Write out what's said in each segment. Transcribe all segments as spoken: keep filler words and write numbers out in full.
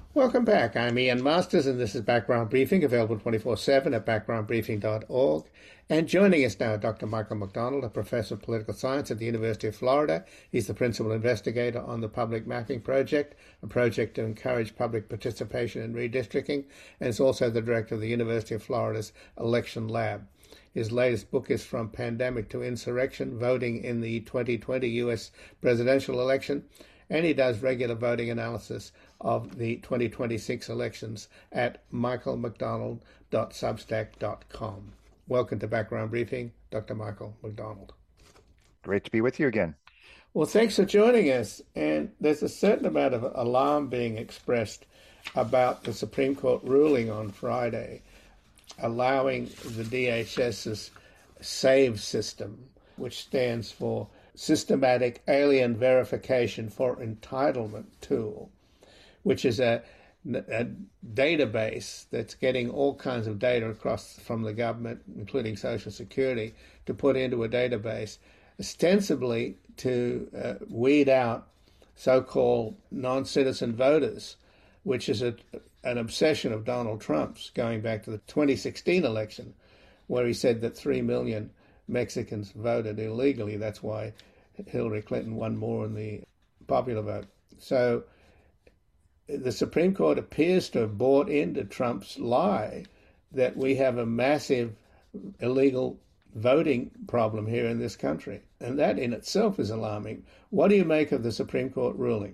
Welcome back. I'm Ian Masters, and this is Background Briefing, available twenty-four seven at background briefing dot org. And joining us now, Doctor Michael McDonald, a professor of political science at the University of Florida. He's the principal investigator on the Public Mapping Project, a project to encourage public participation in redistricting, and is also the director of the University of Florida's Election Lab. His latest book is From Pandemic to Insurrection, Voting in the twenty twenty U S Presidential Election, and he does regular voting analysis of the twenty twenty-six elections at michael mcdonald dot substack dot com. Welcome to Background Briefing, Doctor Michael McDonald. Great to be with you again. Well, thanks for joining us. And there's a certain amount of alarm being expressed about the Supreme Court ruling on Friday, allowing the DHS's SAVE system, which stands for Systematic Alien Verification for Entitlement tool, which is a, a database that's getting all kinds of data across from the government, including Social Security, to put into a database, ostensibly to uh, weed out so-called non-citizen voters, which is a, an obsession of Donald Trump's going back to the twenty sixteen election, where he said that three million Mexicans voted illegally. That's why Hillary Clinton won more in the popular vote. So the Supreme Court appears to have bought into Trump's lie that we have a massive illegal voting problem here in this country. And that in itself is alarming. What do you make of the Supreme Court ruling?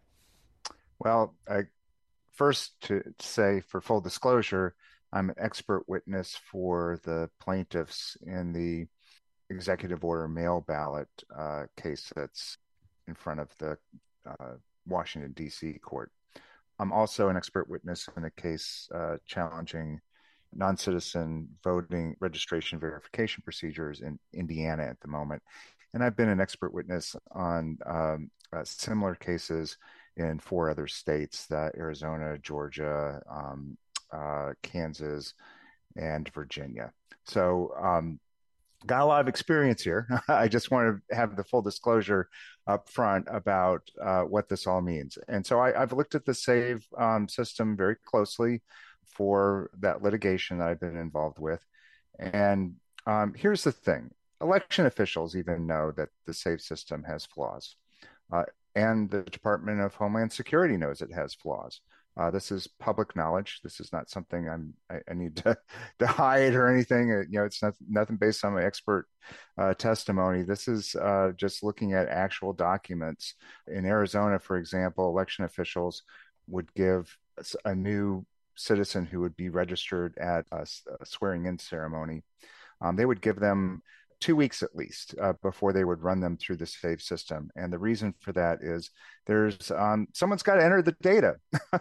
Well, I, first to say, for full disclosure, I'm an expert witness for the plaintiffs in the executive order mail ballot uh, case that's in front of the uh, Washington, D C court. I'm also an expert witness in a case uh, challenging non-citizen voting registration verification procedures in Indiana at the moment. And I've been an expert witness on um, uh, similar cases in four other states, that Arizona, Georgia, um, uh, Kansas, and Virginia. So um, got a lot of experience here. I just want to have the full disclosure up front about uh, what this all means. And so I, I've looked at the SAVE um, system very closely for that litigation that I've been involved with. And um, here's the thing. Election officials even know that the SAVE system has flaws. Uh, and the Department of Homeland Security knows it has flaws. Uh, this is public knowledge. This is not something I'm, I, I need to, to hide or anything. Uh, you know, it's not, nothing based on my expert uh, testimony. This is uh, just looking at actual documents. In Arizona, for example, election officials would give a new citizen who would be registered at a, a swearing-in ceremony. Um, they would give them two weeks at least uh, before they would run them through the SAVE system. And the reason for that is there's um, someone's got to enter the data.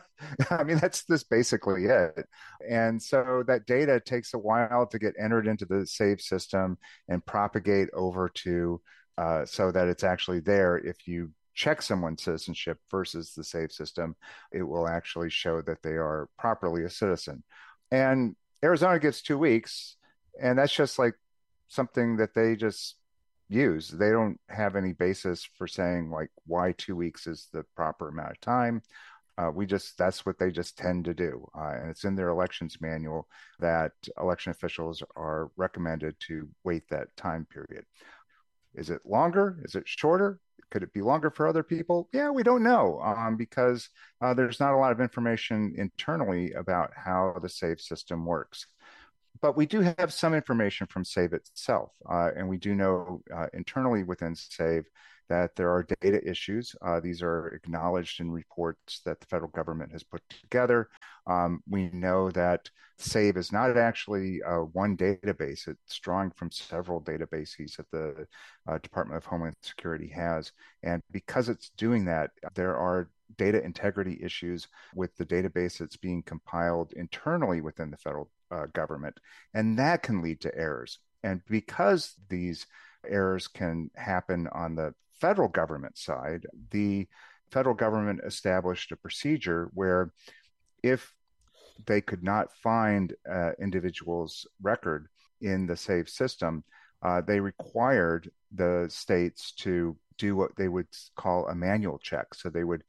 I mean, that's this basically it. And so that data takes a while to get entered into the SAVE system and propagate over to uh, so that it's actually there. If you check someone's citizenship versus the SAVE system, it will actually show that they are properly a citizen. And Arizona gets two weeks, and that's just like something that they just use. They don't have any basis for saying like why two weeks is the proper amount of time. Uh, we just, that's what they just tend to do. Uh, and it's in their elections manual that election officials are recommended to wait that time period. Is it longer? Is it shorter? Could it be longer for other people? Yeah, we don't know um, because uh, there's not a lot of information internally about how the SAVE system works. But we do have some information from SAVE itself, uh, and we do know uh, internally within SAVE that there are data issues. Uh, these are acknowledged in reports that the federal government has put together. Um, we know that SAVE is not actually uh, one database. It's drawing from several databases that the uh, Department of Homeland Security has. And because it's doing that, there are data integrity issues with the database that's being compiled internally within the federal uh, government. And that can lead to errors. And because these errors can happen on the federal government side, the federal government established a procedure where if they could not find uh, individuals' record in the SAVE system, uh, they required the states to do what they would call a manual check. So they would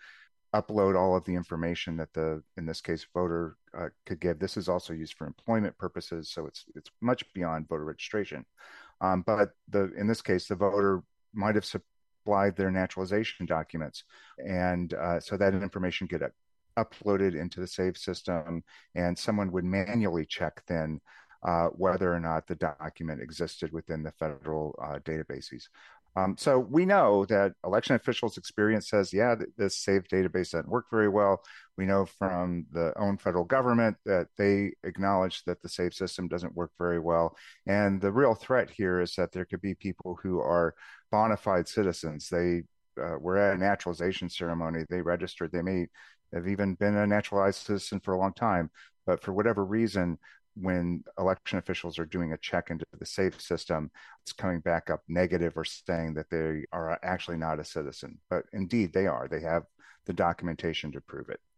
upload all of the information that the, in this case, voter uh, could give. This is also used for employment purposes, so it's it's much beyond voter registration. Um, but the in this case, the voter might have supplied their naturalization documents, and uh, so that information could uploaded into the SAVE system, and someone would manually check then uh, whether or not the document existed within the federal uh, databases. Um, so we know that election officials' experience says, yeah, this SAVE database doesn't work very well. We know from the own federal government that they acknowledge that the SAVE system doesn't work very well. And the real threat here is that there could be people who are bona fide citizens. They uh, were at a naturalization ceremony. They registered. They may have even been a naturalized citizen for a long time. But for whatever reason, when election officials are doing a check into the SAVE system, it's coming back up negative or saying that they are actually not a citizen. But indeed, they are. They have the documentation to prove it.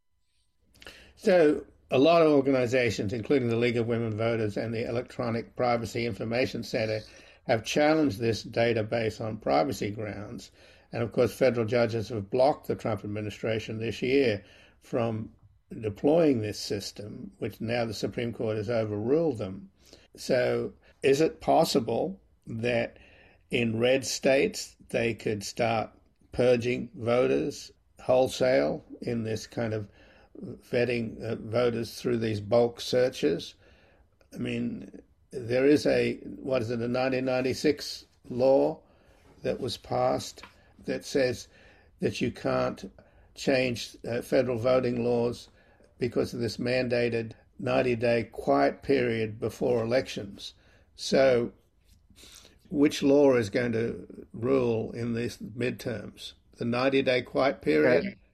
So a lot of organizations, including the League of Women Voters and the Electronic Privacy Information Center, have challenged this database on privacy grounds. And of course, federal judges have blocked the Trump administration this year from deploying this system, which now the Supreme Court has overruled them. So is it possible that in red states they could start purging voters wholesale in this kind of vetting uh, voters through these bulk searches? I mean, there is a, what is it, a nineteen ninety-six law that was passed that says that you can't change uh, federal voting laws because of this mandated ninety-day quiet period before elections. So which law is going to rule in these midterms? The ninety-day quiet period? Okay.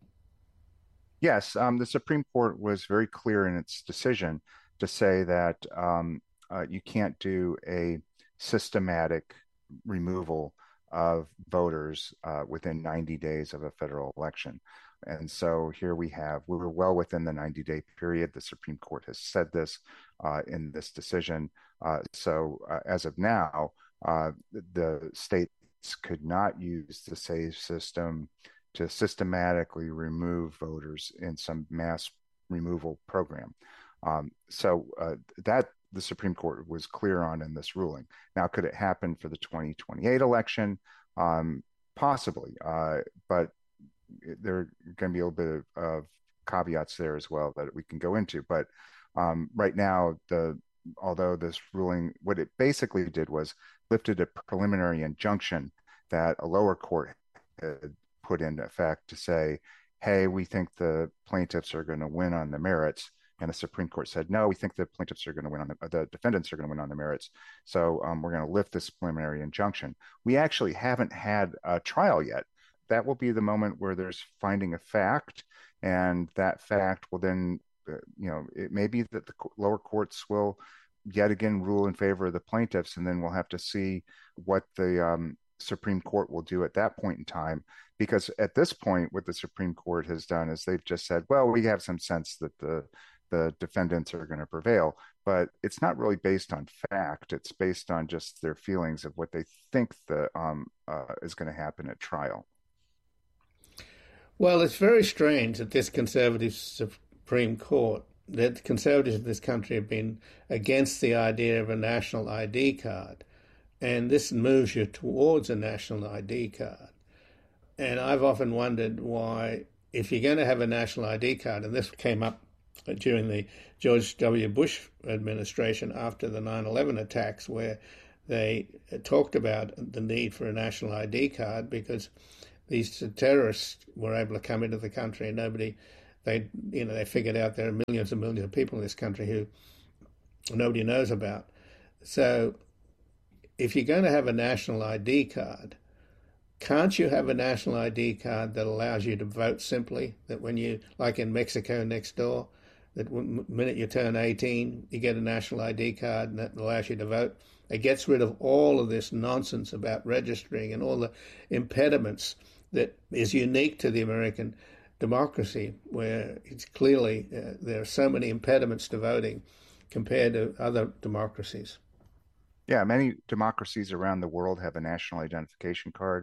Yes, um, the Supreme Court was very clear in its decision to say that um, uh, you can't do a systematic removal of voters uh, within ninety days of a federal election. And so here we have, we were well within the ninety-day period. The Supreme Court has said this uh, in this decision. Uh, so uh, as of now, uh, the states could not use the SAVE system to systematically remove voters in some mass removal program. Um, so uh, that the Supreme Court was clear on in this ruling. Now, could it happen for the twenty twenty-eight election? Um, possibly, uh, but there are going to be a little bit of, of caveats there as well that we can go into. But um, right now, the although this ruling, what it basically did was lifted a preliminary injunction that a lower court had put into effect to say, hey, we think the plaintiffs are going to win on the merits. And the Supreme Court said, no, we think the plaintiffs are going to win on the, the defendants are going to win on the merits. So um, we're going to lift this preliminary injunction. We actually haven't had a trial yet. That will be the moment where there's finding of fact, and that fact will then, uh, you know, it may be that the lower courts will yet again rule in favor of the plaintiffs, and then we'll have to see what the um, Supreme Court will do at that point in time. Because at this point, what the Supreme Court has done is they've just said, well, we have some sense that the the defendants are going to prevail, but it's not really based on fact. It's based on just their feelings of what they think the um, uh, is going to happen at trial. Well, it's very strange that this conservative Supreme Court, that conservatives in this country have been against the idea of a national I D card, and this moves you towards a national I D card. And I've often wondered why, if you're going to have a national I D card, and this came up during the George W. Bush administration after the nine eleven attacks, where they talked about the need for a national I D card because these terrorists were able to come into the country and nobody, they, you know, they figured out there are millions and millions of people in this country who nobody knows about. So if you're going to have a national I D card, can't you have a national I D card that allows you to vote simply? That when you, like in Mexico next door, that the minute you turn eighteen, you get a national I D card and that allows you to vote. It gets rid of all of this nonsense about registering and all the impediments that is unique to the American democracy, where it's clearly uh, there are so many impediments to voting compared to other democracies. Yeah, many democracies around the world have a national identification card.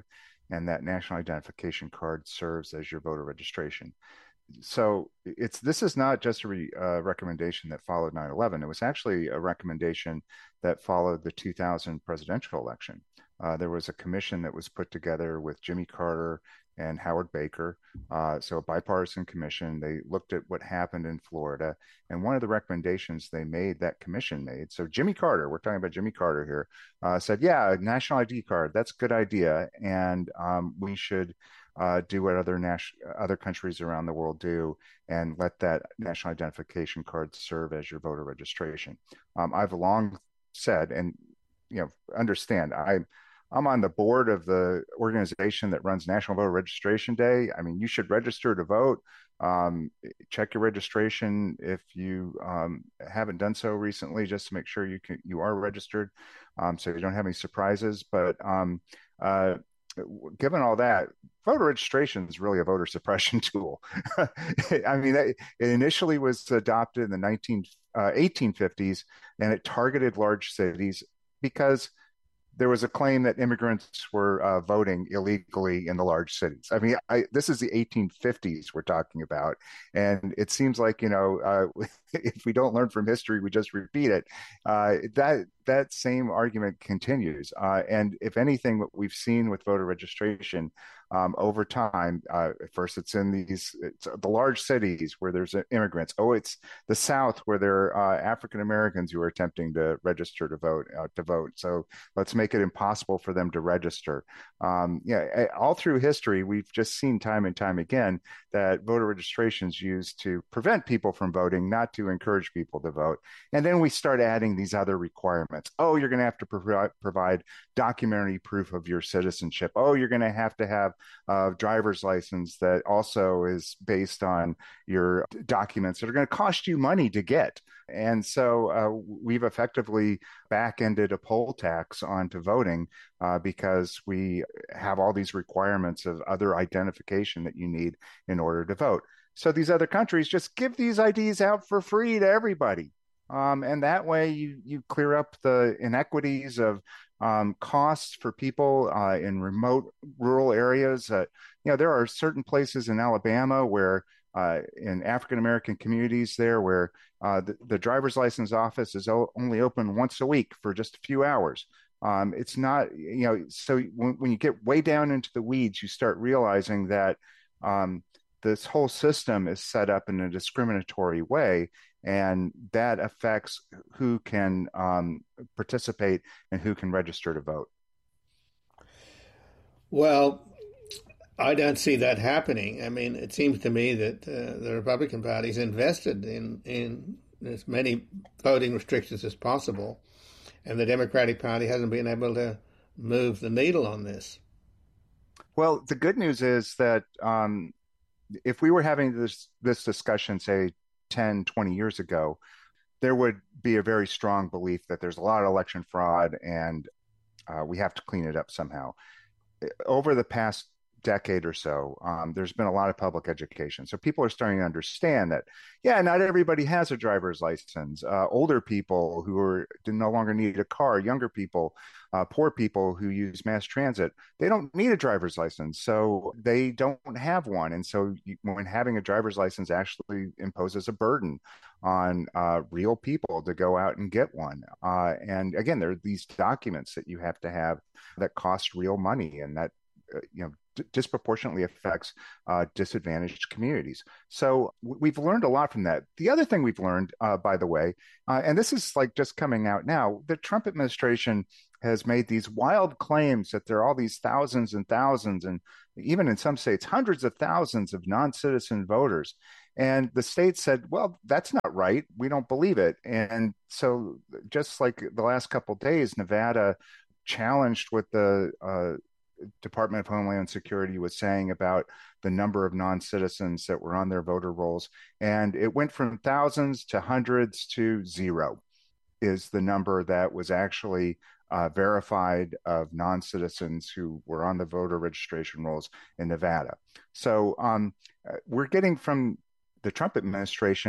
and that national identification card serves as your voter registration. So it's this is not just a re, uh, recommendation that followed nine eleven. It was actually a recommendation that followed the two thousand presidential election. Uh, there was a commission that was put together with Jimmy Carter and Howard Baker. Uh, so a bipartisan commission. They looked at what happened in Florida, and one of the recommendations they made, that commission made. So Jimmy Carter, we're talking about Jimmy Carter here, uh, said, "Yeah, national I D card. That's a good idea, and um, we should." Uh, do what other nation, other countries around the world do, and let that national identification card serve as your voter registration. Um, I've long said, and you know, understand, I, I'm on the board of the organization that runs National Voter Registration Day. I mean, you should register to vote. Um, check your registration if you um, haven't done so recently, just to make sure you can you are registered, um, so you don't have any surprises. But um, uh, given all that, voter registration is really a voter suppression tool. I mean, it initially was adopted in the nineteen, uh, eighteen fifties, and it targeted large cities because there was a claim that immigrants were uh, voting illegally in the large cities. I mean, I, this is the eighteen fifties we're talking about, and it seems like, you know, uh, if we don't learn from history, we just repeat it. Uh, that that same argument continues, uh, and if anything, what we've seen with voter registration um, over time, uh, first it's in these it's the large cities where there's immigrants. Oh, it's the South where there are uh, African Americans who are attempting to register to vote uh, to vote. So let's make it impossible for them to register. Um, yeah, all through history, we've just seen time and time again that voter registration is used to prevent people from voting, not to encourage people to vote. And then we start adding these other requirements. Oh, you're going to have to pro- provide documentary proof of your citizenship. Oh, you're going to have to have a driver's license that also is based on your documents that are going to cost you money to get. And so uh, we've effectively back-ended a poll tax onto voting uh, because we have all these requirements of other identification that you need in order to vote. So these other countries just give these I Ds out for free to everybody. Um, and that way you, you clear up the inequities of um, costs for people uh, in remote rural areas. Uh, you know, there are certain places in Alabama where uh, in African-American communities there where uh, the, the driver's license office is o- only open once a week for just a few hours. Um, it's not, you know, so when, when you get way down into the weeds, you start realizing that um, this whole system is set up in a discriminatory way, and that affects who can um, participate and who can register to vote. Well, I don't see that happening. I mean, it seems to me that uh, the Republican Party's invested in, in as many voting restrictions as possible, and the Democratic Party hasn't been able to move the needle on this. Well, the good news is that um, if we were having this this discussion, say, ten, twenty years ago, there would be a very strong belief that there's a lot of election fraud and uh, we have to clean it up somehow. Over the past decade or so, um, there's been a lot of public education. So people are starting to understand that, yeah, not everybody has a driver's license. Uh, older people who are no longer need a car, younger people, uh, poor people who use mass transit, they don't need a driver's license. So they don't have one. And so you, when having a driver's license actually imposes a burden on uh, real people to go out and get one. Uh, and again, there are these documents that you have to have that cost real money, and that uh, you know d- disproportionately affects uh, disadvantaged communities. So w- we've learned a lot from that. The other thing we've learned, uh, by the way, uh, and this is like just coming out now, the Trump administration has made these wild claims that there are all these thousands and thousands, and even in some states, hundreds of thousands of non-citizen voters. And the state said, well, that's not right. We don't believe it. And so just like the last couple of days, Nevada challenged what the uh, Department of Homeland Security was saying about the number of non-citizens that were on their voter rolls. And it went from thousands to hundreds to zero is the number that was actually uh, verified of non-citizens who were on the voter registration rolls in Nevada. So um, we're getting from the Trump administration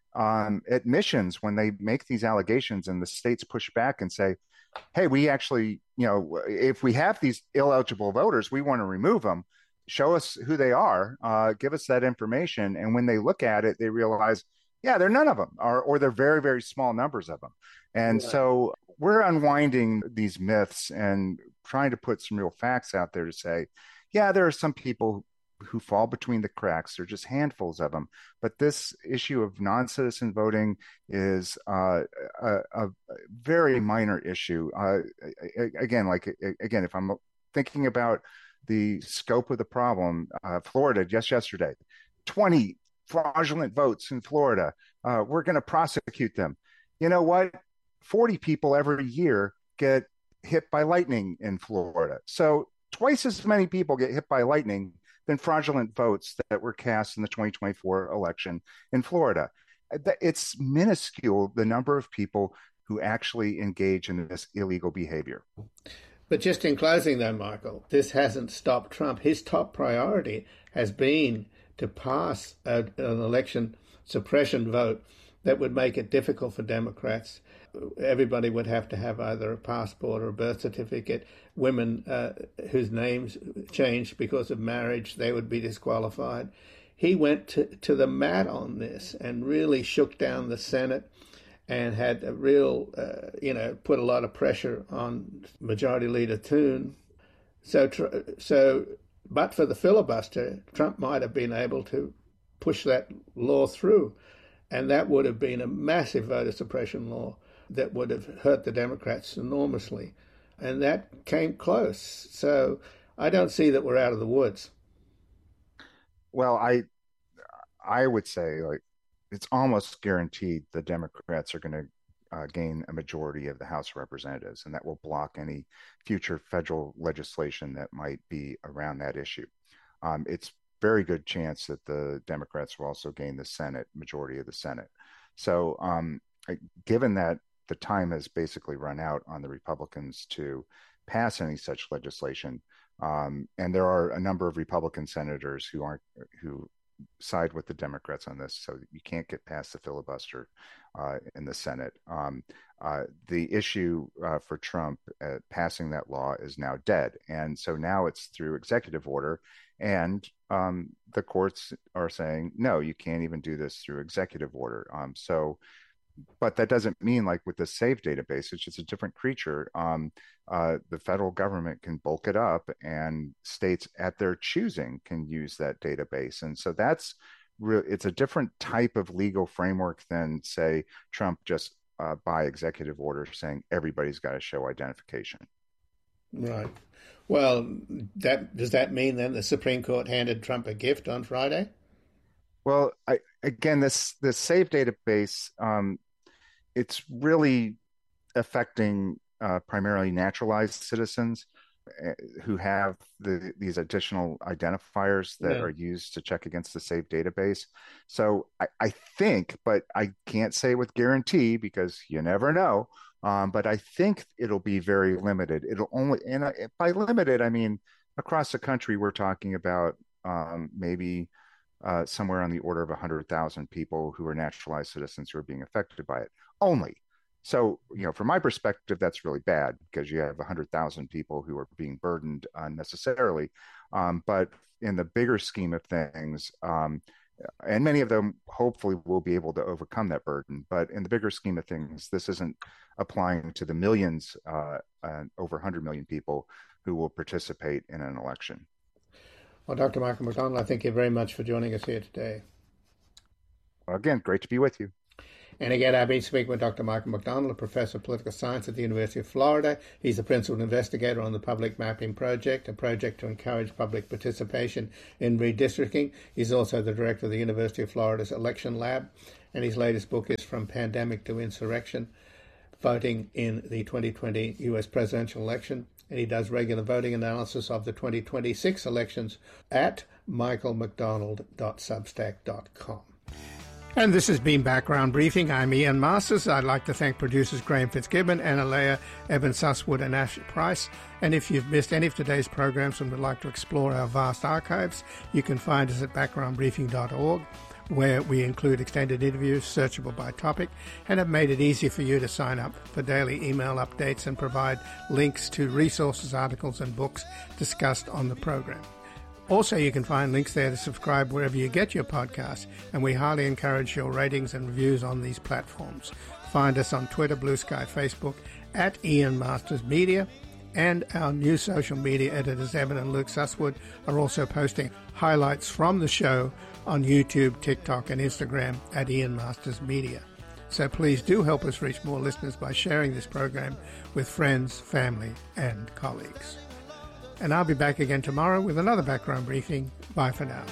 um, admissions when they make these allegations and the states push back and say, hey, we actually, you know, if we have these ineligible voters, we want to remove them. Show us who they are, uh, give us that information. And when they look at it, they realize, yeah, they're none of them, or, or they're very, very small numbers of them. And yeah. So we're unwinding these myths and trying to put some real facts out there to say, yeah, there are some people who fall between the cracks. They're just handfuls of them. But this issue of non-citizen voting is uh, a, a very minor issue. Uh, again, like, again, if I'm thinking about the scope of the problem, uh, Florida, just yesterday, twenty fraudulent votes in Florida. Uh, we're going to prosecute them. You know what? forty people every year get hit by lightning in Florida. So twice as many people get hit by lightning than fraudulent votes that were cast in the twenty twenty-four election in Florida. It's minuscule, the number of people who actually engage in this illegal behavior. But just in closing, though, Michael, this hasn't stopped Trump. His top priority has been to pass a, an election suppression vote that would make it difficult for Democrats. Everybody would have to have either a passport or a birth certificate. Women uh, whose names changed because of marriage, they would be disqualified. He went to, to the mat on this and really shook down the Senate and had a real, uh, you know, put a lot of pressure on Majority Leader Thune. So, so, but for the filibuster, Trump might have been able to push that law through, and that would have been a massive voter suppression law that would have hurt the Democrats enormously, and that came close. So, I don't see that we're out of the woods. Well, I, I would say, like, it's almost guaranteed the Democrats are going to uh, gain a majority of the House of Representatives, and that will block any future federal legislation that might be around that issue. Um, it's very good chance that the Democrats will also gain the Senate, majority of the Senate. So um, given that the time has basically run out on the Republicans to pass any such legislation, um, and there are a number of Republican senators who aren't, who side with the Democrats on this, so you can't get past the filibuster uh, in the Senate. Um, uh, the issue uh, for Trump uh, passing that law is now dead, and so now it's through executive order, and um, the courts are saying, no, you can't even do this through executive order. Um, so, but that doesn't mean, like with the SAVE database, it's just a different creature. Um, uh, the federal government can bulk it up, and states at their choosing can use that database. And so that's re- it's a different type of legal framework than, say, Trump just uh, by executive order saying everybody's got to show identification. Right. Well, that does that mean then the Supreme Court handed Trump a gift on Friday? Well, I, again, this this SAVE database, um, it's really affecting uh, primarily naturalized citizens uh, who have the, these additional identifiers that yeah. are used to check against the SAVE database. So I, I think, but I can't say with guarantee because you never know. Um, but I think it'll be very limited. It'll only, and I, by limited, I mean across the country, we're talking about um, maybe uh, somewhere on the order of one hundred thousand people who are naturalized citizens who are being affected by it only. So, you know, from my perspective, that's really bad because you have one hundred thousand people who are being burdened unnecessarily. Um, but in the bigger scheme of things, um, and many of them hopefully will be able to overcome that burden. But in the bigger scheme of things, this isn't applying to the millions, uh, uh, over one hundred million people who will participate in an election. Well, Doctor Michael McDonald, I thank you very much for joining us here today. Well, again, great to be with you. And again, I've been speaking with Doctor Michael McDonald, a professor of political science at the University of Florida. He's the principal investigator on the Public Mapping Project, a project to encourage public participation in redistricting. He's also the director of the University of Florida's Election Lab, and his latest book is From Pandemic to Insurrection, Voting in the twenty twenty U S Presidential Election. And he does regular voting analysis of the twenty twenty-six elections at michael mcdonald dot substack dot com. And this has been Background Briefing. I'm Ian Masters. I'd like to thank producers Graham Fitzgibbon, Anna Leah, Evan Susswood, and Ash Price. And if you've missed any of today's programs and would like to explore our vast archives, you can find us at background briefing dot org. where we include extended interviews searchable by topic and have made it easy for you to sign up for daily email updates and provide links to resources, articles and books discussed on the program. Also, you can find links there to subscribe wherever you get your podcasts, and we highly encourage your ratings and reviews on these platforms. Find us on Twitter, Blue Sky, Facebook, at Ian Masters Media, and our new social media editors, Evan and Luke Susswood, are also posting highlights from the show on YouTube, TikTok, and Instagram at Ian Masters Media. So please do help us reach more listeners by sharing this program with friends, family, and colleagues. And I'll be back again tomorrow with another background briefing. Bye for now.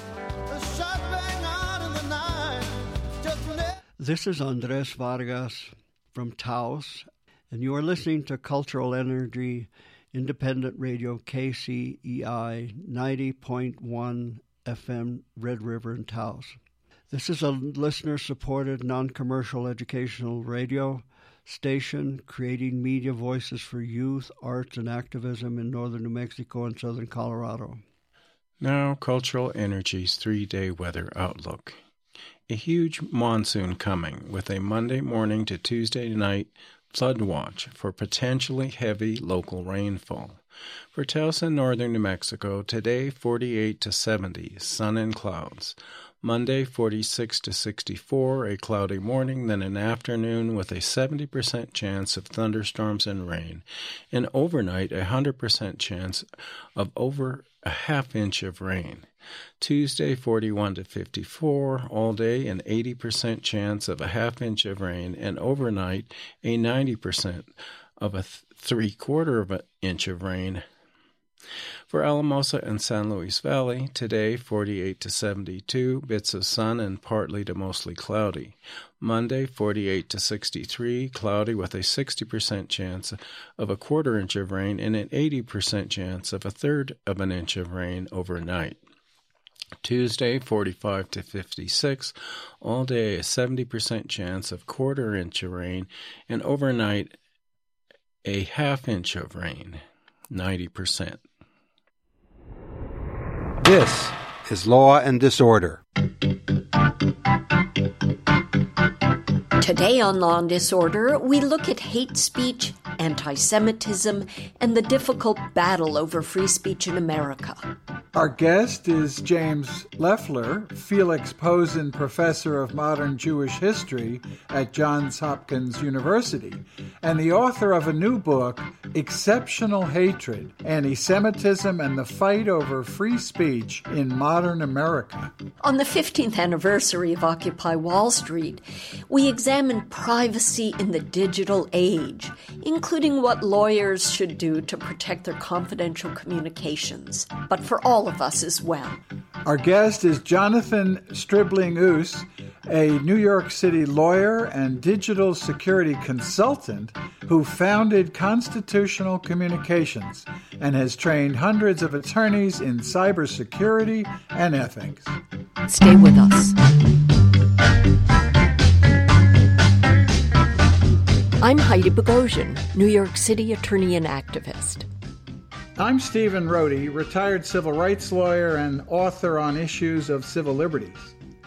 This is Andres Vargas from Taos, and you are listening to Cultural Energy Independent Radio K C E I ninety point one F M Red River in Taos. This is a listener-supported, non-commercial educational radio station creating media voices for youth, arts, and activism in northern New Mexico and southern Colorado. Now, Cultural Energy's three-day weather outlook. A huge monsoon coming with a Monday morning to Tuesday night flood watch for potentially heavy local rainfall. For Taos and northern New Mexico, today forty-eight to seventy, sun and clouds. Monday, forty-six to sixty-four, a cloudy morning, then an afternoon with a seventy percent chance of thunderstorms and rain. And overnight, a one hundred percent chance of over a half inch of rain. Tuesday, forty-one to fifty-four, all day, an eighty percent chance of a half inch of rain. And overnight, a ninety percent of a th- three-quarter of an inch of rain. For Alamosa and San Luis Valley, today forty-eight to seventy-two, bits of sun and partly to mostly cloudy. Monday, forty-eight to sixty-three, cloudy with a sixty percent chance of a quarter inch of rain and an eighty percent chance of a third of an inch of rain overnight. Tuesday, forty-five to fifty-six, all day a seventy percent chance of quarter inch of rain and overnight a half inch of rain, ninety percent. This is Law and Disorder. Today on Law and Disorder, we look at hate speech, anti-Semitism, and the difficult battle over free speech in America. Our guest is James Leffler, Felix Posen Professor of Modern Jewish History at Johns Hopkins University, and the author of a new book, Exceptional Hatred, Anti-Semitism and the Fight Over Free Speech in Modern America. On the fifteenth anniversary of Occupy Wall Street, we examine privacy in the digital age, including what lawyers should do to protect their confidential communications, but for all of us as well. Our guest is Jonathan Stribling-Oos, a New York City lawyer and digital security consultant who founded Constitutional Communications and has trained hundreds of attorneys in cybersecurity and ethics. Stay with us. I'm Heidi Bogosian, New York City attorney and activist. I'm Stephen Rohde, retired civil rights lawyer and author on issues of civil liberties.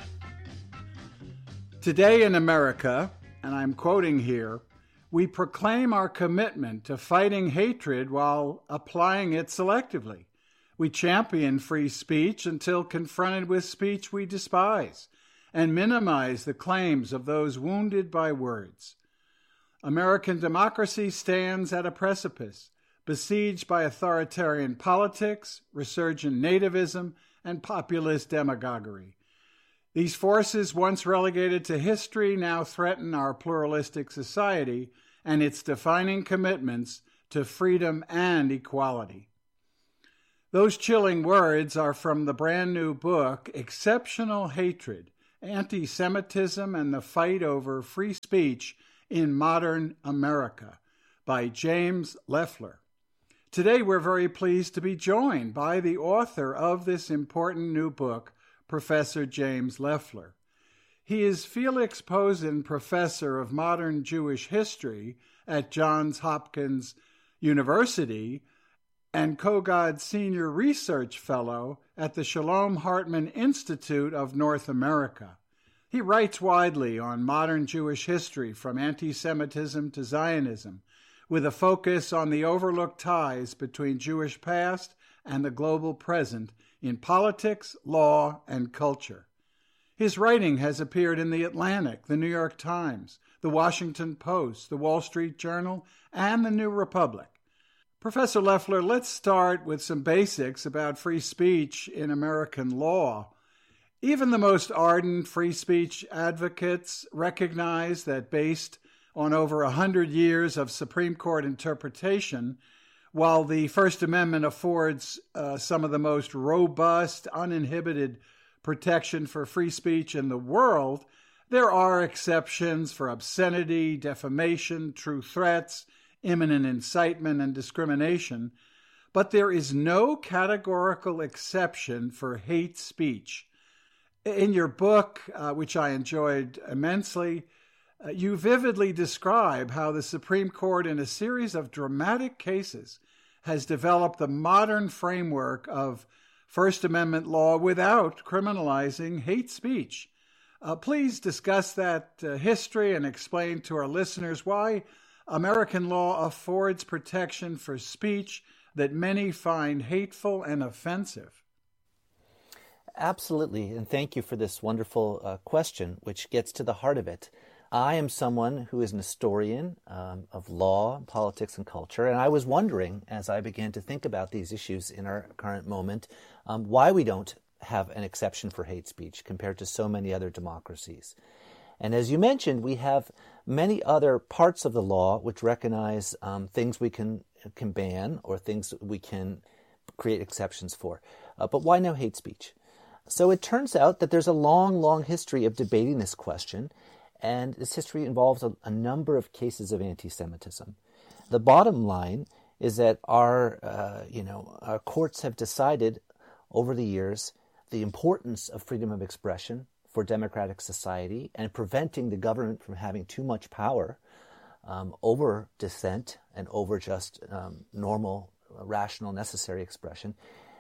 Today in America, and I'm quoting here, we proclaim our commitment to fighting hatred while applying it selectively. We champion free speech until confronted with speech we despise and minimize the claims of those wounded by words. American democracy stands at a precipice, besieged by authoritarian politics, resurgent nativism, and populist demagoguery. These forces, once relegated to history, now threaten our pluralistic society and its defining commitments to freedom and equality. Those chilling words are from the brand new book, Exceptional Hatred, Anti-Semitism and the Fight Over Free Speech in Modern America, by James Leffler. Today, we're very pleased to be joined by the author of this important new book, Professor James Leffler. He is Felix Posen Professor of Modern Jewish History at Johns Hopkins University and Kogod Senior Research Fellow at the Shalom Hartman Institute of North America. He writes widely on modern Jewish history, from anti-Semitism to Zionism, with a focus on the overlooked ties between Jewish past and the global present in politics, law, and culture. His writing has appeared in The Atlantic, The New York Times, The Washington Post, The Wall Street Journal, and The New Republic. Professor Loeffler, let's start with some basics about free speech in American law. Even the most ardent free speech advocates recognize that based on over a hundred years of Supreme Court interpretation, while the First Amendment affords uh, some of the most robust, uninhibited protection for free speech in the world, there are exceptions for obscenity, defamation, true threats, imminent incitement, and discrimination, but there is no categorical exception for hate speech. In your book, uh, which I enjoyed immensely, uh, you vividly describe how the Supreme Court, in a series of dramatic cases, has developed the modern framework of First Amendment law without criminalizing hate speech. Uh, please discuss that uh, history and explain to our listeners why American law affords protection for speech that many find hateful and offensive. Absolutely, and thank you for this wonderful uh, question, which gets to the heart of it. I am someone who is an historian um, of law, politics, and culture, and I was wondering, as I began to think about these issues in our current moment, um, why we don't have an exception for hate speech compared to so many other democracies. And as you mentioned, we have many other parts of the law which recognize um, things we can can ban or things we can create exceptions for. Uh, but why no hate speech? So it turns out that there's a long, long history of debating this question, and this history involves a, a number of cases of anti-Semitism. The bottom line is that our, uh, you know, our courts have decided over the years the importance of freedom of expression for democratic society and preventing the government from having too much power um, over dissent and over just um, normal, rational, necessary expression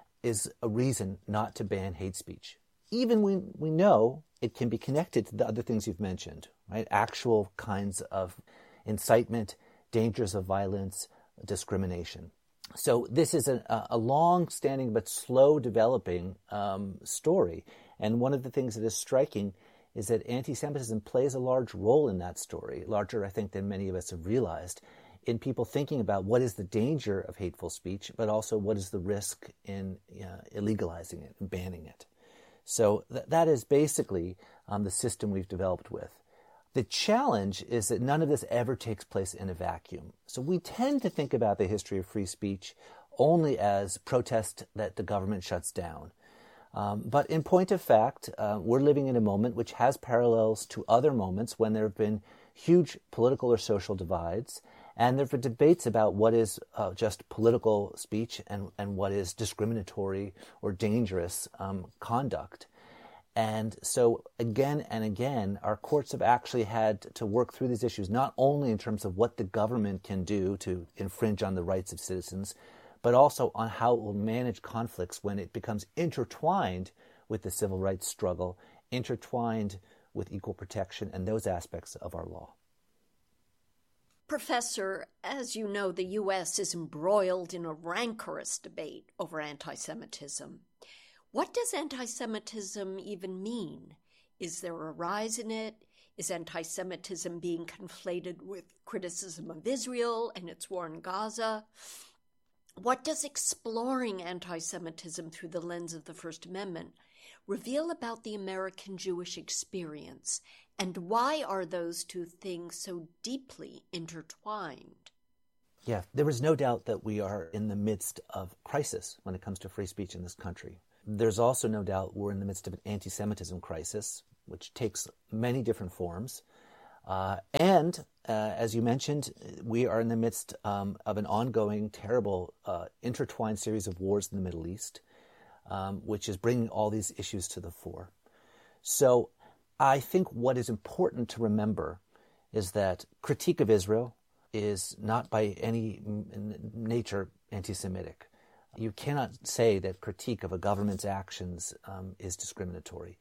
is a reason not to ban hate speech. Even when we know it can be connected to the other things you've mentioned, right? Actual kinds of incitement, dangers of violence, discrimination. So this is a, a long-standing but slow-developing um, story. And one of the things that is striking is that anti-Semitism plays a large role in that story, larger, I think, than many of us have realized, in people thinking about what is the danger of hateful speech, but also what is the risk in uh, illegalizing it and banning it. So th- that is basically um, the system we've developed with. The challenge is that none of this ever takes place in a vacuum. So we tend to think about the history of free speech only as protest that the government shuts down. Um, but in point of fact, uh, we're living in a moment which has parallels to other moments when there have been huge political or social divides, and there have been debates about what is uh, just political speech and, and what is discriminatory or dangerous um, conduct. And so again and again, our courts have actually had to work through these issues, not only in terms of what the government can do to infringe on the rights of citizens, but also on how it will manage conflicts when it becomes intertwined with the civil rights struggle, intertwined with equal protection and those aspects of our law. Professor, as you know, the U S is embroiled in a rancorous debate over anti-Semitism. What does anti-Semitism even mean? Is there a rise in it? Is anti-Semitism being conflated with criticism of Israel and its war in Gaza? What does exploring anti-Semitism through the lens of the First Amendment reveal about the American Jewish experience, and why are those two things so deeply intertwined? Yeah, there is no doubt that we are in the midst of crisis when it comes to free speech in this country. There's also no doubt we're in the midst of an anti-Semitism crisis, which takes many different forms. Uh, and, uh, as you mentioned, we are in the midst um, of an ongoing, terrible, uh, intertwined series of wars in the Middle East, um, which is bringing all these issues to the fore. So I think what is important to remember is that critique of Israel is not by any nature anti-Semitic. You cannot say that critique of a government's actions um, is discriminatory.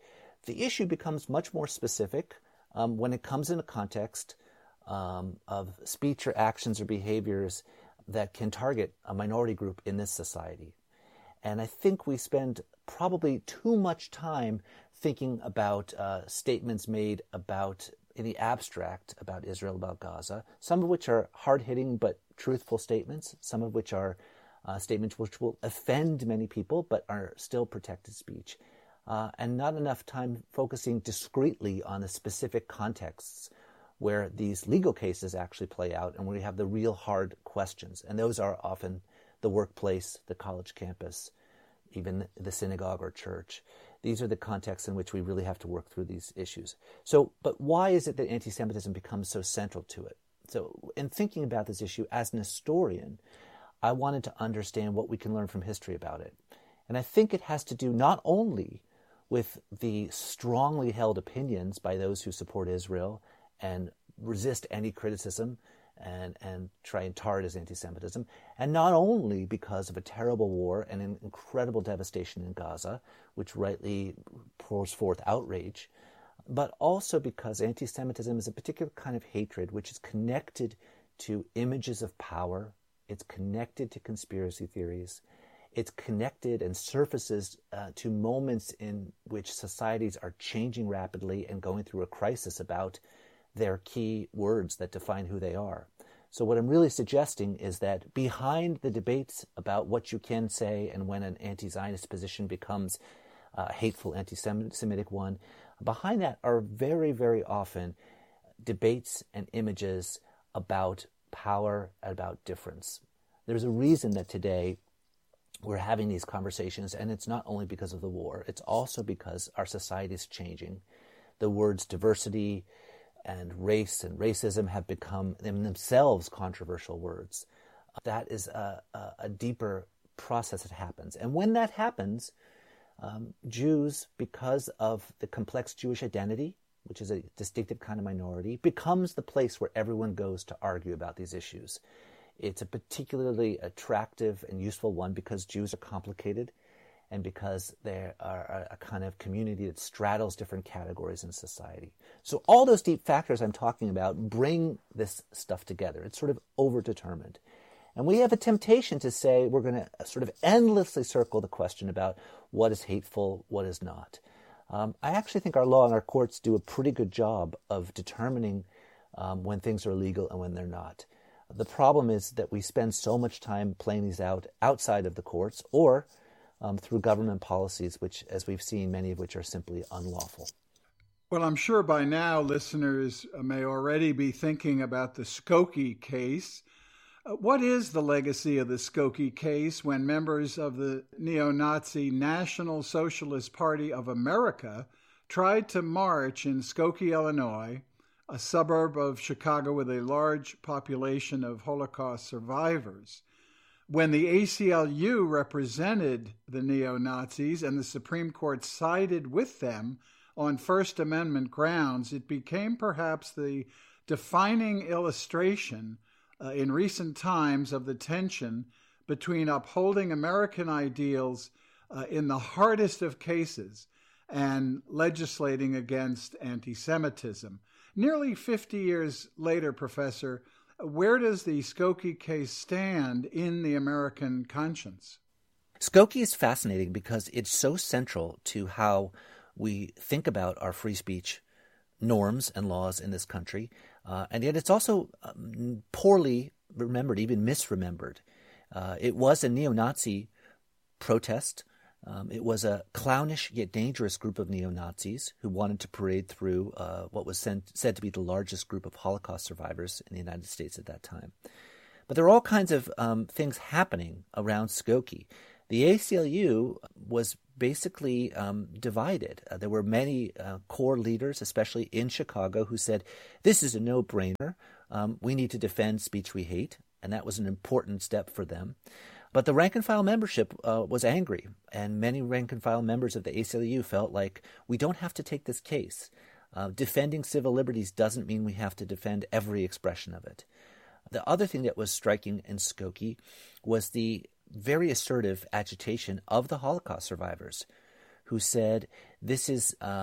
the issue becomes much more specific um, when it comes in a context um, of speech or actions or behaviors that can target a minority group in this society. And I think we spend probably too much time thinking about uh, statements made about, in the abstract, about Israel, about Gaza, some of which are hard-hitting but truthful statements, some of which are uh, statements which will offend many people but are still protected speech, uh, and not enough time focusing discretely on the specific contexts where these legal cases actually play out and where we have the real hard questions. And those are often the workplace, the college campus, even the synagogue or church. These are the contexts in which we really have to work through these issues. So, but why is it that anti-Semitism becomes so central to it? So in thinking about this issue as an historian, I wanted to understand what we can learn from history about it. And I think it has to do not only with the strongly held opinions by those who support Israel and resist any criticism and, and try and tar it as anti-Semitism, and not only because of a terrible war and an incredible devastation in Gaza, which rightly pours forth outrage, but also because anti-Semitism is a particular kind of hatred which is connected to images of power, it's connected to conspiracy theories, it's connected and surfaces uh, to moments in which societies are changing rapidly and going through a crisis about their key words that define who they are. So what I'm really suggesting is that behind the debates about what you can say and when an anti-Zionist position becomes a hateful anti-Semitic one, behind that are very, very often debates and images about power, about difference. There's a reason that today we're having these conversations, and it's not only because of the war, it's also because our society is changing. The words diversity and race and racism have become in themselves controversial words. That is a, a, a deeper process that happens. And when that happens, um, Jews, because of the complex Jewish identity, which is a distinctive kind of minority, becomes the place where everyone goes to argue about these issues. It's a particularly attractive and useful one because Jews are complicated and because they are a kind of community that straddles different categories in society. So all those deep factors I'm talking about bring this stuff together. It's sort of overdetermined. And we have a temptation to say we're going to sort of endlessly circle the question about what is hateful, what is not. Um, I actually think our law and our courts do a pretty good job of determining um, when things are legal and when they're not. The problem is that we spend so much time playing these out outside of the courts or um, through government policies, which, as we've seen, many of which are simply unlawful. Well, I'm sure by now listeners may already be thinking about the Skokie case. Uh, what is the legacy of the Skokie case when members of the neo-Nazi National Socialist Party of America tried to march in Skokie, Illinois, a suburb of Chicago with a large population of Holocaust survivors, when the A C L U represented the neo-Nazis and the Supreme Court sided with them on First Amendment grounds? It became perhaps the defining illustration uh, in recent times of the tension between upholding American ideals uh, in the hardest of cases and legislating against anti-Semitism. Nearly fifty years later, Professor, where does the Skokie case stand in the American conscience? Skokie is fascinating because it's so central to how we think about our free speech norms and laws in this country, uh, and yet it's also um, poorly remembered, even misremembered. Uh, it was a neo-Nazi protest. Um, it was a clownish yet dangerous group of neo-Nazis who wanted to parade through uh, what was sent, said to be the largest group of Holocaust survivors in the United States at that time. But there are all kinds of um, things happening around Skokie. The A C L U was basically um, divided. Uh, there were many uh, core leaders, especially in Chicago, who said, this is a no-brainer. Um, we need to defend speech we hate, and that was an important step for them. But the rank-and-file membership uh, was angry, and many rank-and-file members of the A C L U felt like we don't have to take this case. Uh, defending civil liberties doesn't mean we have to defend every expression of it. The other thing that was striking in Skokie was the very assertive agitation of the Holocaust survivors, who said this is um,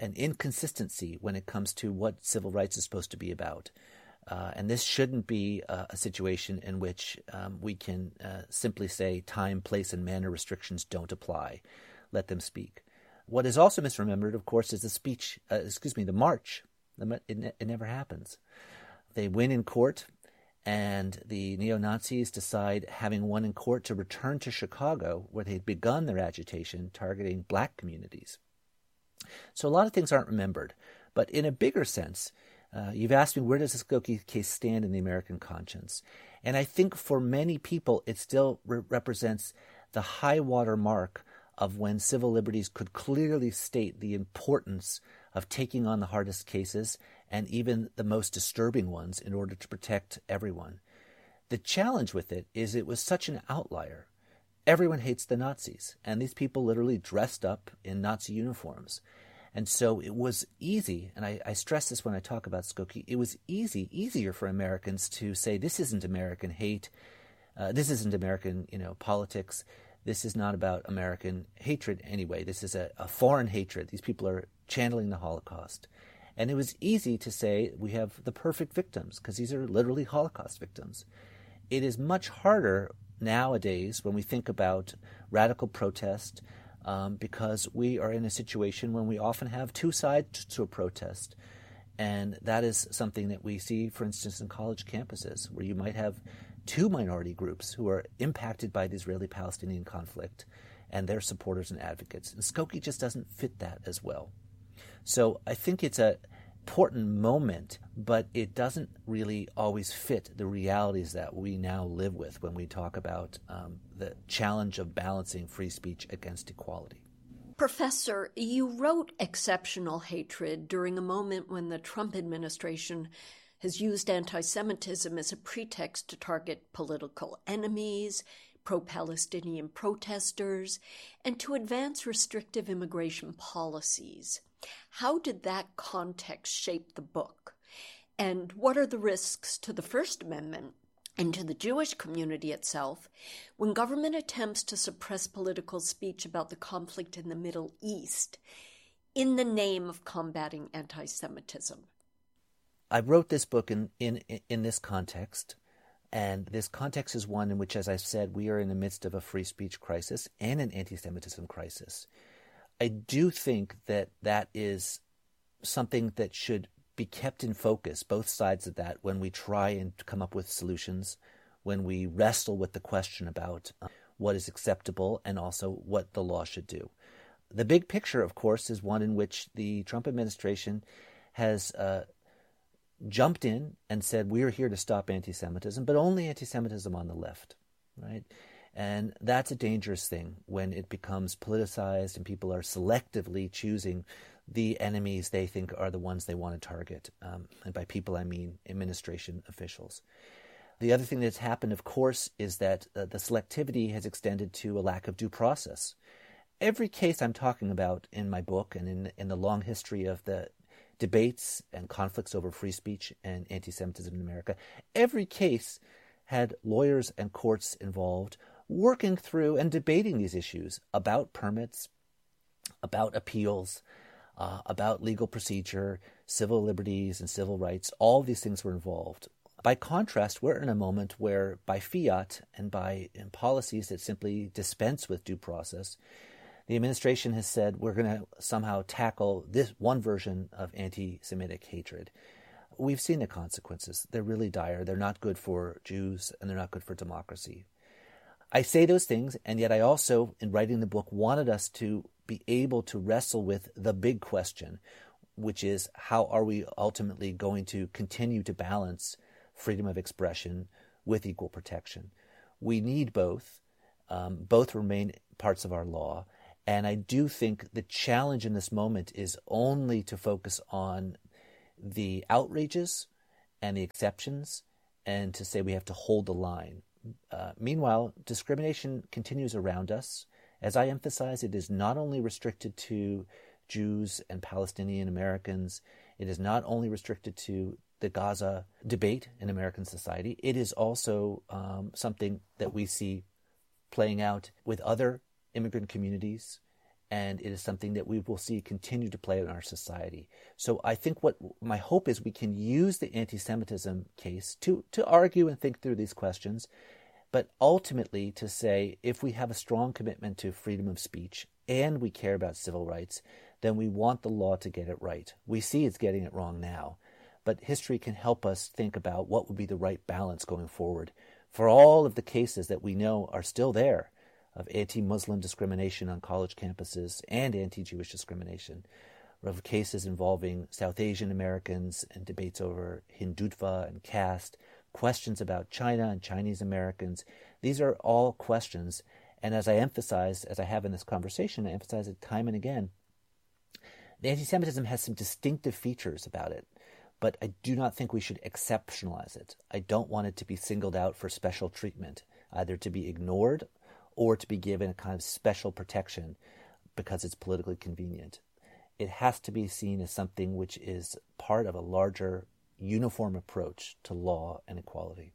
an inconsistency when it comes to what civil rights is supposed to be about. Uh, and this shouldn't be uh, a situation in which um, we can uh, simply say time, place, and manner restrictions don't apply. Let them speak. What is also misremembered, of course, is the speech, uh, excuse me, the march. It, it never happens. They win in court, and the neo-Nazis decide, having won in court, to return to Chicago, where they'd begun their agitation targeting black communities. So a lot of things aren't remembered. But in a bigger sense, Uh, you've asked me, where does the Skokie case stand in the American conscience? And I think for many people, it still re- represents the high water mark of when civil liberties could clearly state the importance of taking on the hardest cases and even the most disturbing ones in order to protect everyone. The challenge with it is it was such an outlier. Everyone hates the Nazis, and these people literally dressed up in Nazi uniforms. And so it was easy, and I, I stress this when I talk about Skokie, it was easy, easier for Americans to say, this isn't American hate, uh, this isn't American, you know, politics, this is not about American hatred anyway, this is a, a foreign hatred. These people are channeling the Holocaust. And it was easy to say we have the perfect victims, because these are literally Holocaust victims. It is much harder nowadays when we think about radical protest, Um, because we are in a situation when we often have two sides to a protest. And that is something that we see, for instance, in college campuses, where you might have two minority groups who are impacted by the Israeli-Palestinian conflict and their supporters and advocates. And Skokie just doesn't fit that as well. So I think it's an important moment, but it doesn't really always fit the realities that we now live with when we talk about um, the challenge of balancing free speech against equality. Professor, you wrote Exceptional Hatred during a moment when the Trump administration has used anti-Semitism as a pretext to target political enemies, pro-Palestinian protesters, and to advance restrictive immigration policies. How did that context shape the book? And what are the risks to the First Amendment and to the Jewish community itself when government attempts to suppress political speech about the conflict in the Middle East in the name of combating anti-Semitism? I wrote this book in, in, in this context, and this context is one in which, as I've said, we are in the midst of a free speech crisis and an anti-Semitism crisis. I do think that that is something that should be kept in focus, both sides of that, when we try and come up with solutions, when we wrestle with the question about uh, what is acceptable and also what the law should do. The big picture, of course, is one in which the Trump administration has uh, jumped in and said, we are here to stop anti-Semitism, but only anti-Semitism on the left, right? And that's a dangerous thing when it becomes politicized and people are selectively choosing the enemies they think are the ones they want to target. Um, and by people, I mean administration officials. The other thing that's happened, of course, is that uh, the selectivity has extended to a lack of due process. Every case I'm talking about in my book and in, in the long history of the debates and conflicts over free speech and anti-Semitism in America, every case had lawyers and courts involved working through and debating these issues about permits, about appeals, uh, about legal procedure, civil liberties and civil rights. All these things were involved. By contrast, we're in a moment where by fiat and by in policies that simply dispense with due process, the administration has said we're going to somehow tackle this one version of anti-Semitic hatred. We've seen the consequences. They're really dire. They're not good for Jews, and they're not good for democracy. I say those things, and yet I also, in writing the book, wanted us to be able to wrestle with the big question, which is how are we ultimately going to continue to balance freedom of expression with equal protection? We need both. Um, both remain parts of our law. And I do think the challenge in this moment is only to focus on the outrages and the exceptions and to say we have to hold the line. Uh, meanwhile, discrimination continues around us. As I emphasize, it is not only restricted to Jews and Palestinian Americans. It is not only restricted to the Gaza debate in American society. It is also um, something that we see playing out with other immigrant communities and it is something that we will see continue to play in our society. So I think what my hope is we can use the anti-Semitism case to, to argue and think through these questions, but ultimately to say if we have a strong commitment to freedom of speech and we care about civil rights, then we want the law to get it right. We see it's getting it wrong now, but history can help us think about what would be the right balance going forward for all of the cases that we know are still there of anti-Muslim discrimination on college campuses and anti-Jewish discrimination, of cases involving South Asian Americans and debates over Hindutva and caste, questions about China and Chinese Americans. These are all questions, and as I emphasize, as I have in this conversation, I emphasize it time and again, the anti-Semitism has some distinctive features about it, but I do not think we should exceptionalize it. I don't want it to be singled out for special treatment, either to be ignored or to be given a kind of special protection because it's politically convenient. It has to be seen as something which is part of a larger, uniform approach to law and equality.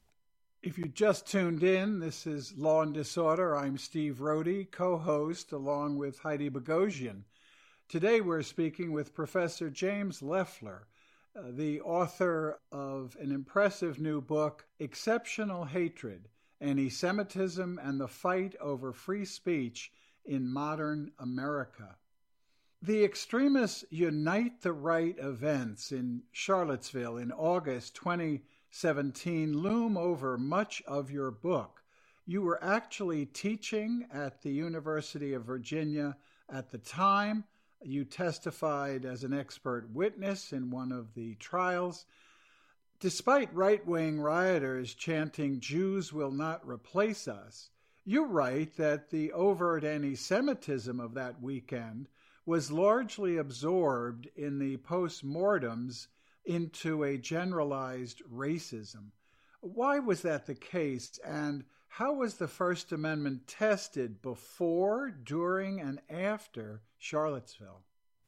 If you just tuned in, this is Law and Disorder. I'm Steve Rohde, co-host, along with Heidi Bogosian. Today we're speaking with Professor James Leffler, uh, the author of an impressive new book, Exceptional Hatred, Anti-Semitism and the Fight Over Free Speech in Modern America. The extremists Unite the Right events in Charlottesville in August twenty seventeen loom over much of your book. You were actually teaching at the University of Virginia at the time. You testified as an expert witness in one of the trials. Despite right-wing rioters chanting, "Jews will not replace us," you write that the overt anti-Semitism of that weekend was largely absorbed in the post-mortems into a generalized racism. Why was that the case, and how was the First Amendment tested before, during, and after Charlottesville?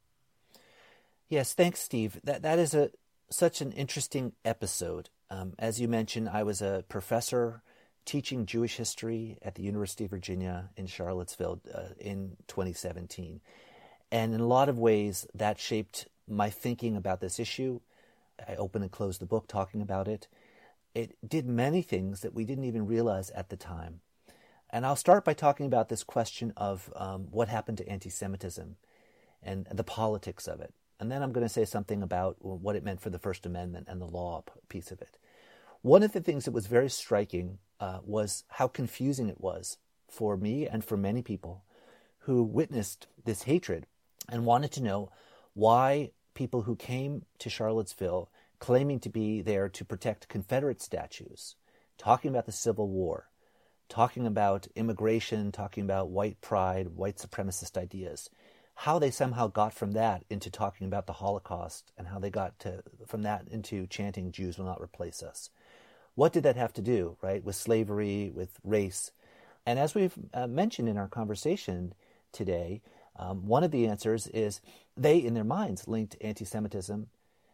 Yes, thanks, Steve. That that is a such an interesting episode. Um, as you mentioned, I was a professor teaching Jewish history at the University of Virginia in Charlottesville uh, in twenty seventeen. And in a lot of ways, that shaped my thinking about this issue. I opened and closed the book talking about it. It did many things that we didn't even realize at the time. And I'll start by talking about this question of um, what happened to anti-Semitism and the politics of it. And then I'm going to say something about what it meant for the First Amendment and the law piece of it. One of the things that was very striking uh, was how confusing it was for me and for many people who witnessed this hatred and wanted to know why people who came to Charlottesville claiming to be there to protect Confederate statues, talking about the Civil War, talking about immigration, talking about white pride, white supremacist ideas, how they somehow got from that into talking about the Holocaust and how they got to from that into chanting Jews will not replace us. What did that have to do, right, with slavery, with race? And as we've uh, mentioned in our conversation today, um, one of the answers is they, in their minds, linked anti-Semitism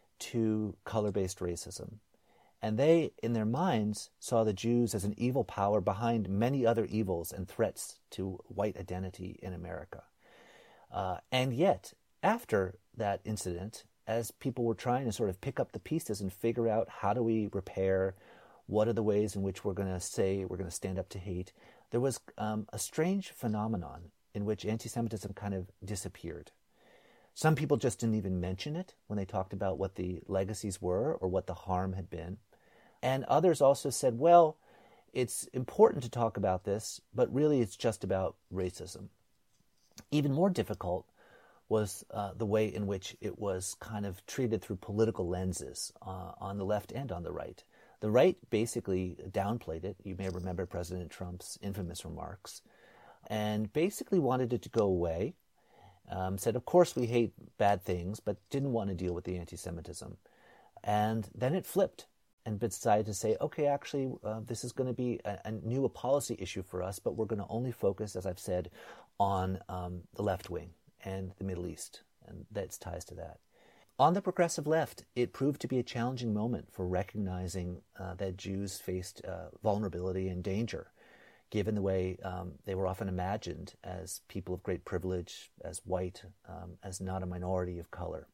to color-based racism. And they, in their minds, saw the Jews as an evil power behind many other evils and threats to white identity in America. Uh, and yet, after that incident, as people were trying to sort of pick up the pieces and figure out how do we repair, what are the ways in which we're going to say we're going to stand up to hate, there was um, a strange phenomenon in which anti-Semitism kind of disappeared. Some people just didn't even mention it when they talked about what the legacies were or what the harm had been. And others also said, well, it's important to talk about this, but really it's just about racism. Even more difficult was uh, the way in which it was kind of treated through political lenses uh, on the left and on the right. The right basically downplayed it. You may remember President Trump's infamous remarks and basically wanted it to go away. Um, said, of course, we hate bad things, but didn't want to deal with the anti-Semitism. And then it flipped and decided to say, okay, actually, uh, this is going to be a, a new a policy issue for us, but we're going to only focus, as I've said, on um, the left wing and the Middle East, and that ties to that. On the progressive left, it proved to be a challenging moment for recognizing uh, that Jews faced uh, vulnerability and danger. given the way um, they were often imagined as people of great privilege, as white, um, as not a minority of color.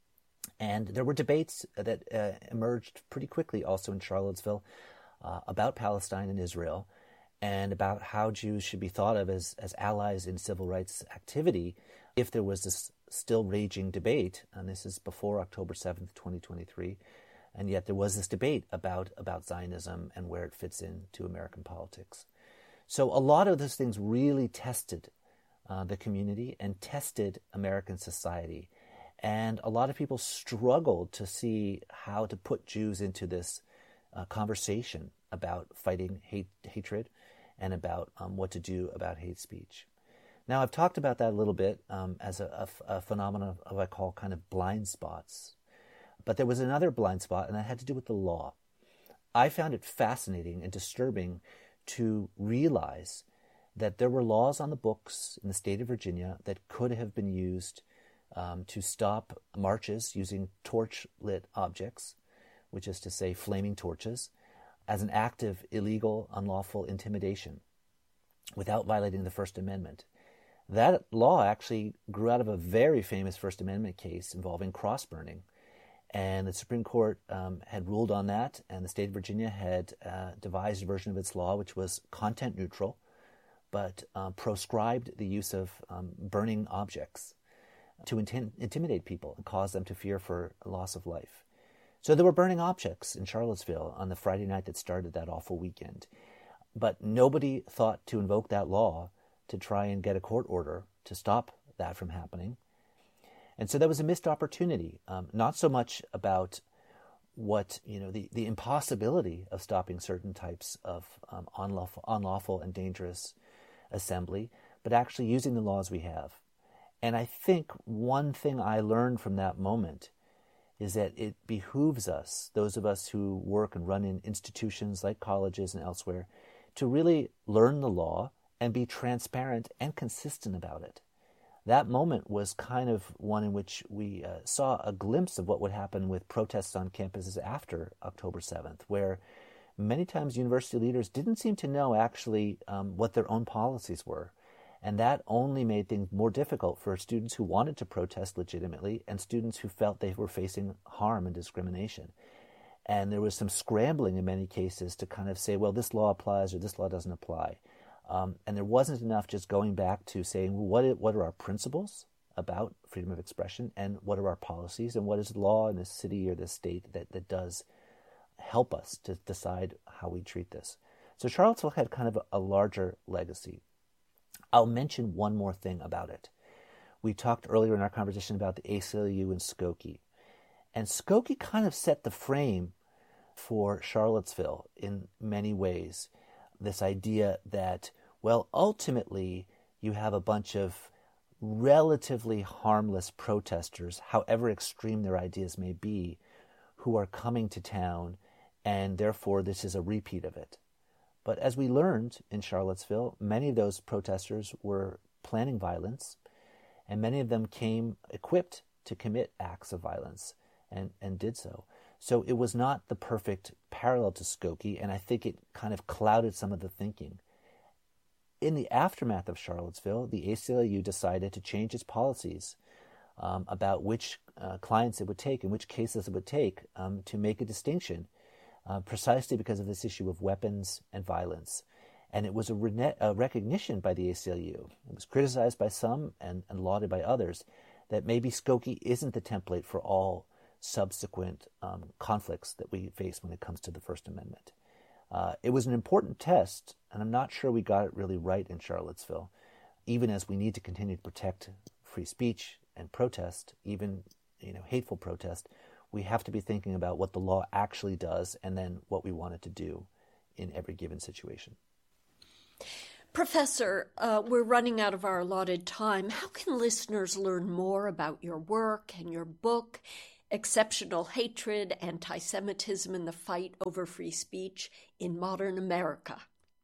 And there were debates that uh, emerged pretty quickly also in Charlottesville uh, about Palestine and Israel, and about how Jews should be thought of as, as allies in civil rights activity if there was this still raging debate, and this is before October seventh, twenty twenty-three, and yet there was this debate about, about Zionism and where it fits into American politics. So a lot of those things really tested uh, the community and tested American society. And a lot of people struggled to see how to put Jews into this uh, conversation about fighting hate, hatred and about um, what to do about hate speech. Now, I've talked about that a little bit um, as a, a, a phenomenon of what I call kind of blind spots. But there was another blind spot, and that had to do with the law. I found it fascinating and disturbing to realize that there were laws on the books in the state of Virginia that could have been used um, to stop marches using torch-lit objects, which is to say flaming torches, as an act of illegal, unlawful intimidation without violating the First Amendment. That law actually grew out of a very famous First Amendment case involving cross-burning. And the Supreme Court um, had ruled on that, and the state of Virginia had uh, devised a version of its law which was content neutral, but uh, proscribed the use of um, burning objects to intim- intimidate people and cause them to fear for loss of life. So there were burning objects in Charlottesville on the Friday night that started that awful weekend. But nobody thought to invoke that law to try and get a court order to stop that from happening. And so that was a missed opportunity, um, not so much about what, you know, the, the impossibility of stopping certain types of um, unlawful, unlawful and dangerous assembly, but actually using the laws we have. And I think one thing I learned from that moment is that it behooves us, those of us who work and run in institutions like colleges and elsewhere, to really learn the law and be transparent and consistent about it. That moment was kind of one in which we uh, saw a glimpse of what would happen with protests on campuses after October seventh, where many times university leaders didn't seem to know actually um, what their own policies were. And that only made things more difficult for students who wanted to protest legitimately and students who felt they were facing harm and discrimination. And there was some scrambling in many cases to kind of say, well, this law applies or this law doesn't apply. Um, and there wasn't enough just going back to saying, well, what, is, what are our principles about freedom of expression and what are our policies and what is the law in this city or this state that, that does help us to decide how we treat this. So Charlottesville had kind of a, a larger legacy. I'll mention one more thing about it. We talked earlier in our conversation about the A C L U and Skokie. And Skokie kind of set the frame for Charlottesville in many ways. This idea that, well, ultimately you have a bunch of relatively harmless protesters, however extreme their ideas may be, who are coming to town, and therefore this is a repeat of it. But as we learned in Charlottesville, many of those protesters were planning violence, and many of them came equipped to commit acts of violence and, and did so. So it was not the perfect parallel to Skokie, and I think it kind of clouded some of the thinking. In the aftermath of Charlottesville, the A C L U decided to change its policies um, about which uh, clients it would take and which cases it would take um, to make a distinction, uh, precisely because of this issue of weapons and violence. And it was a, re- a recognition by the A C L U. It was criticized by some and, and lauded by others that maybe Skokie isn't the template for all subsequent um, conflicts that we face when it comes to the First Amendment. Uh, it was an important test, and I'm not sure we got it really right in Charlottesville, even as we need to continue to protect free speech and protest, even you know hateful protest. We have to be thinking about what the law actually does and then what we want it to do in every given situation. Professor, uh, we're running out of our allotted time. How can listeners learn more about your work and your book, Exceptional Hatred, Anti-Semitism, and the Fight Over Free Speech in Modern America?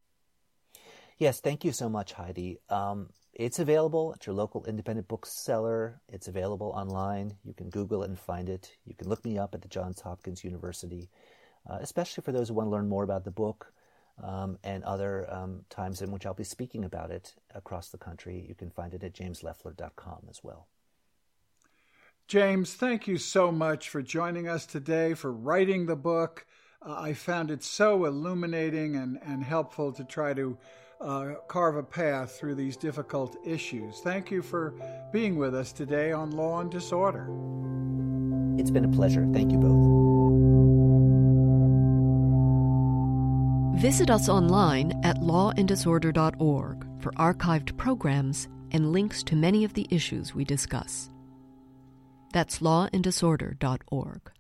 Yes, thank you so much, Heidi. Um, it's available at your local independent bookseller. It's available online. You can Google it and find it. You can look me up at the Johns Hopkins University, uh, especially for those who want to learn more about the book. um, and other um, times in which I'll be speaking about it across the country. You can find it at james leffler dot com as well. James, thank you so much for joining us today, for writing the book. Uh, I found it so illuminating and, and helpful to try to uh, carve a path through these difficult issues. Thank you for being with us today on Law and Disorder. It's been a pleasure. Thank you both. Visit us online at law and disorder dot org for archived programs and links to many of the issues we discuss. That's law and disorder dot org.